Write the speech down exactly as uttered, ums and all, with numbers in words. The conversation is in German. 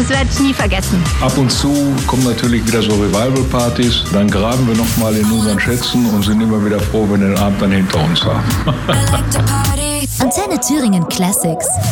Das werde ich nie vergessen. Ab und zu kommen natürlich wieder so Revival-Partys. Dann graben wir nochmal in unseren Schätzen und sind immer wieder froh, wenn wir den Abend dann hinter uns haben. Antenne Thüringen Classics.